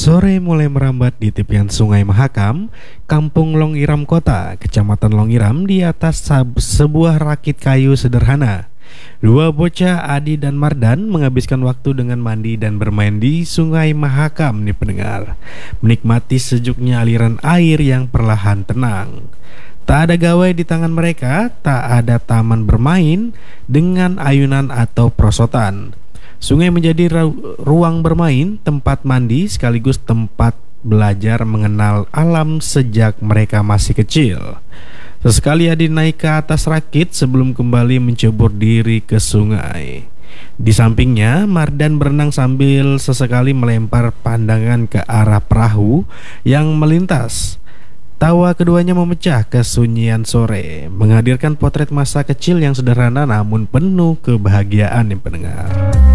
Sore mulai merambat di tepian Sungai Mahakam, Kampung Longiram Kota, Kecamatan Longiram di atas sebuah rakit kayu sederhana. Dua bocah, Adi dan Mardan, menghabiskan waktu dengan mandi dan bermain di Sungai Mahakam nih pendengar, menikmati sejuknya aliran air yang perlahan tenang. Tak ada gawai di tangan mereka, tak ada taman bermain dengan ayunan atau prosotan. Sungai menjadi ruang bermain, tempat mandi, sekaligus tempat belajar mengenal alam sejak mereka masih kecil. Sesekali Adi naik ke atas rakit sebelum kembali mencebur diri ke sungai. Di sampingnya, Mardan berenang sambil sesekali melempar pandangan ke arah perahu yang melintas. Tawa keduanya memecah kesunyian sore, menghadirkan potret masa kecil yang sederhana namun penuh kebahagiaan yang pendengar.